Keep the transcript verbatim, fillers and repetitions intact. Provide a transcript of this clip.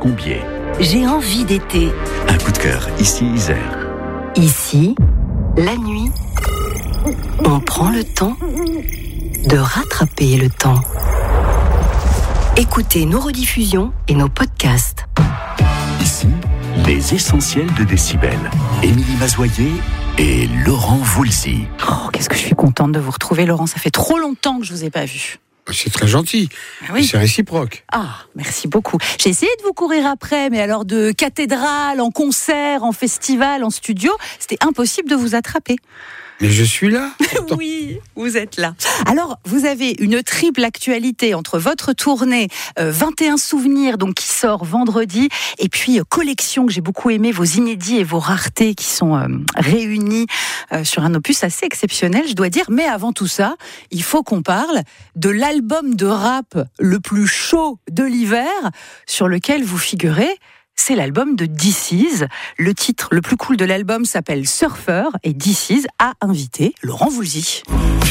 Combier. J'ai envie d'été. Un coup de cœur, ici Isère. Ici, la nuit, on prend le temps de rattraper le temps. Écoutez nos rediffusions et nos podcasts. Ici, les essentiels de Décibel. Émilie Mazoyer et Laurent Voulzy. Oh, qu'est-ce que je suis contente de vous retrouver, Laurent. Ça fait trop longtemps que je vous ai pas vu. C'est très gentil. Ah oui. C'est réciproque. Ah, merci beaucoup. J'ai essayé de vous courir après, mais alors de cathédrale, en concert, en festival, en studio, c'était impossible de vous attraper. Mais je suis là. Pourtant. Oui, vous êtes là. Alors, vous avez une triple actualité entre votre tournée euh, vingt et un souvenirs, donc qui sort vendredi, et puis euh, collection que j'ai beaucoup aimé, vos inédits et vos raretés qui sont euh, réunis euh, sur un opus assez exceptionnel, je dois dire. Mais avant tout ça, il faut qu'on parle de l'album de rap le plus chaud de l'hiver, sur lequel vous figurez. C'est l'album de This Is. Le titre le plus cool de l'album s'appelle Surfer et This Is a invité Laurent Voulzy.